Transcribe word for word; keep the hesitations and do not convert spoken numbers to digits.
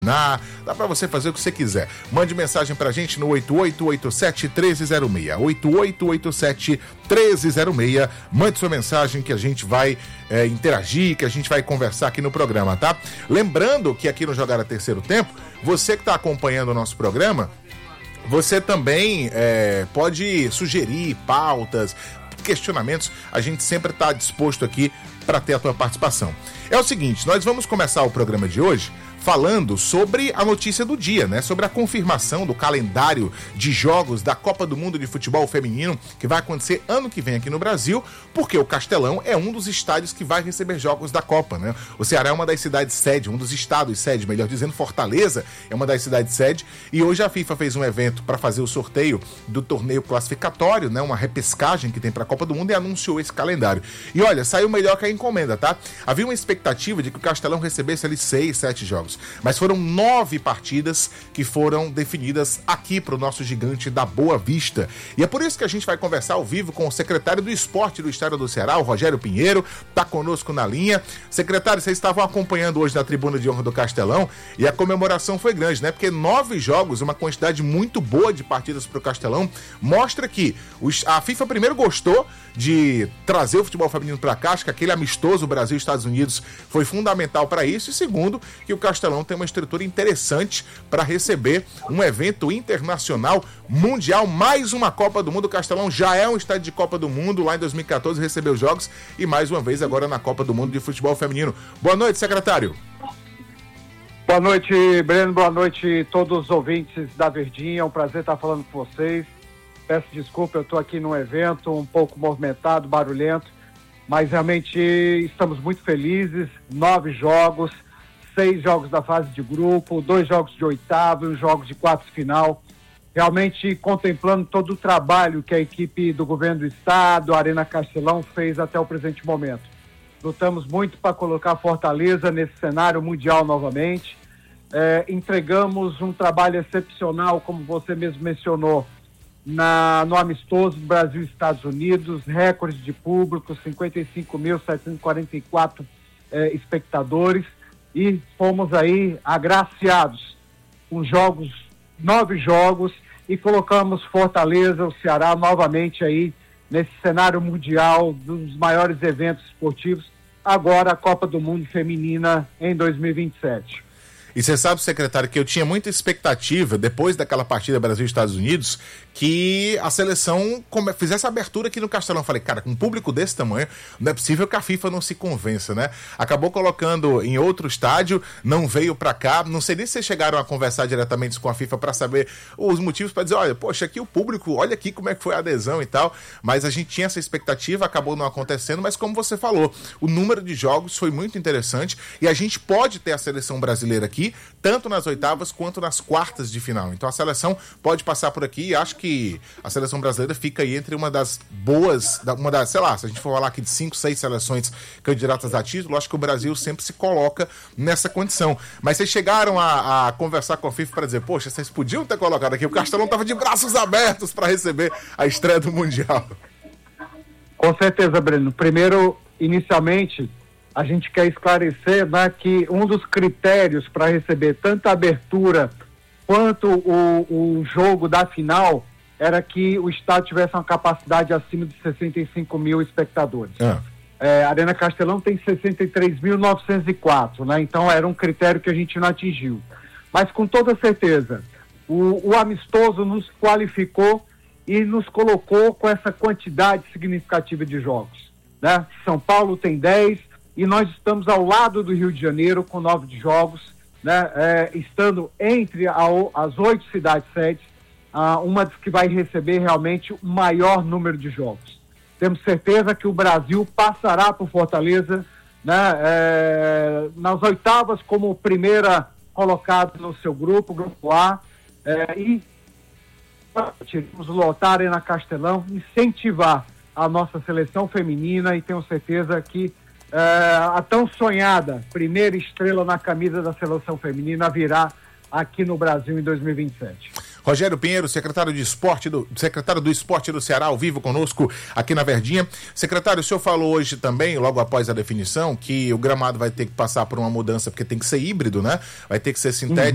Na, dá pra você fazer o que você quiser. Mande mensagem pra gente no oito oito oito sete, um três zero seis. oito oito oito sete, um três zero seis. Mande sua mensagem que a gente vai é, interagir, que a gente vai conversar aqui no programa, tá? Lembrando que aqui no Jogada Terceiro Tempo, você que tá acompanhando o nosso programa, você também é, pode sugerir pautas, questionamentos. A gente sempre tá disposto aqui para ter a tua participação. É o seguinte, nós vamos começar o programa de hoje falando sobre a notícia do dia, né? Sobre a confirmação do calendário de jogos da Copa do Mundo de Futebol Feminino, que vai acontecer ano que vem aqui no Brasil, porque o Castelão é um dos estádios que vai receber jogos da Copa, né? O Ceará é uma das cidades sede, um dos estados sede, melhor dizendo, Fortaleza é uma das cidades sede, e hoje a FIFA fez um evento para fazer o sorteio do torneio classificatório, né? Uma repescagem que tem para a Copa do Mundo, e anunciou esse calendário. E olha, saiu melhor que a encomenda, tá? Havia uma expectativa de que o Castelão recebesse ali seis, sete jogos, mas foram nove partidas que foram definidas aqui para o nosso gigante da Boa Vista. E é por isso que a gente vai conversar ao vivo com o secretário do Esporte do Estado do Ceará, o Rogério Pinheiro, tá conosco na linha. Secretário, vocês estavam acompanhando hoje na tribuna de honra do Castelão e a comemoração foi grande, né? Porque nove jogos, uma quantidade muito boa de partidas para o Castelão, mostra que os, a FIFA primeiro gostou de trazer o futebol feminino para cá, acho que aquele amistoso Brasil e Estados Unidos foi fundamental para isso, e segundo, que o Castelão tem uma estrutura interessante para receber um evento internacional mundial, mais uma Copa do Mundo. O Castelão já é um estádio de Copa do Mundo, lá em dois mil e catorze recebeu jogos, e mais uma vez agora na Copa do Mundo de Futebol Feminino. Boa noite, secretário. Boa noite, Breno, boa noite a todos os ouvintes da Verdinha, é um prazer estar falando com vocês. Peço desculpa, eu estou aqui num evento um pouco movimentado, barulhento, mas realmente estamos muito felizes. Nove jogos, seis jogos da fase de grupo, dois jogos de oitavo e um jogo de quartos de final. Realmente contemplando todo o trabalho que a equipe do governo do estado, a Arena Castelão, fez até o presente momento. Lutamos muito para colocar Fortaleza nesse cenário mundial novamente. É, entregamos um trabalho excepcional, como você mesmo mencionou, Na, no amistoso do Brasil e Estados Unidos, recorde de público, cinquenta e cinco mil setecentos e quarenta e quatro eh, espectadores, e fomos aí agraciados com jogos, nove jogos, e colocamos Fortaleza, o Ceará, novamente aí nesse cenário mundial dos maiores eventos esportivos, agora a Copa do Mundo Feminina em dois mil e vinte e sete. E você sabe, secretário, que eu tinha muita expectativa, depois daquela partida Brasil e Estados Unidos, que a seleção fizesse a abertura aqui no Castelão. Falei, cara, com um público desse tamanho, não é possível que a FIFA não se convença, né? Acabou colocando em outro estádio, não veio pra cá. Não sei nem se vocês chegaram a conversar diretamente com a FIFA pra saber os motivos, pra dizer, olha, poxa, aqui o público, olha aqui como é que foi a adesão e tal. Mas a gente tinha essa expectativa, acabou não acontecendo, mas como você falou, o número de jogos foi muito interessante e a gente pode ter a seleção brasileira aqui, tanto nas oitavas quanto nas quartas de final. Então a seleção pode passar por aqui, e acho que a seleção brasileira fica aí entre uma das boas, uma das, sei lá, se a gente for falar aqui de cinco, seis seleções candidatas a título, acho que o Brasil sempre se coloca nessa condição. Mas vocês chegaram a, a conversar com a FIFA para dizer, poxa, vocês podiam ter colocado aqui, o Castelão estava de braços abertos para receber a estreia do Mundial. Com certeza, Breno. Primeiro, inicialmente, a gente quer esclarecer, né, que um dos critérios para receber tanto a abertura quanto o, o jogo da final era que o estádio tivesse uma capacidade acima de sessenta e cinco mil espectadores. É. É, a Arena Castelão tem sessenta e três mil novecentos e quatro, né? Então era um critério que a gente não atingiu. Mas com toda certeza, o, o amistoso nos qualificou e nos colocou com essa quantidade significativa de jogos, né? São Paulo tem dez, e nós estamos ao lado do Rio de Janeiro com nove jogos, né, é, estando entre a, as oito cidades sedes, ah, uma das que vai receber realmente o maior número de jogos. Temos certeza que o Brasil passará por Fortaleza, né, é, nas oitavas como primeira colocada no seu grupo, grupo A, é, e vamos lotar na Castelão, incentivar a nossa seleção feminina, e tenho certeza que Uh, a tão sonhada primeira estrela na camisa da seleção feminina virá aqui no Brasil em dois mil e vinte e sete. Rogério Pinheiro, secretário de Esporte do, secretário do Esporte do Ceará, ao vivo conosco aqui na Verdinha. Secretário, o senhor falou hoje também, logo após a definição, que o gramado vai ter que passar por uma mudança, porque tem que ser híbrido, né? Vai ter que ser sintético.